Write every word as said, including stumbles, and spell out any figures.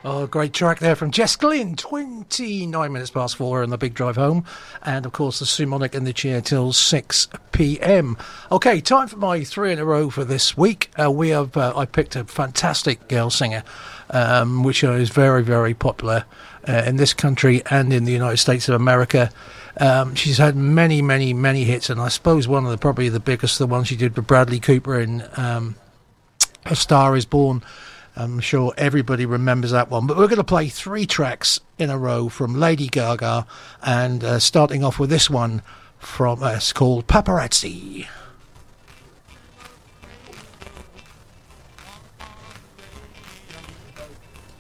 Oh, great track there from Jess Glynn. twenty-nine minutes past four on the big drive home. And, of course, the Sumonic in the chair till six p.m. OK, time for my three in a row for this week. Uh, we have, uh, I picked a fantastic girl singer, um, which is very, very popular uh, in this country and in the United States of America. Um, she's had many, many, many hits. And I suppose one of the, probably the biggest, the one she did with Bradley Cooper in um, A Star Is Born. I'm sure everybody remembers that one. But we're going to play three tracks in a row from Lady Gaga, and uh, starting off with this one from us, uh, called Paparazzi.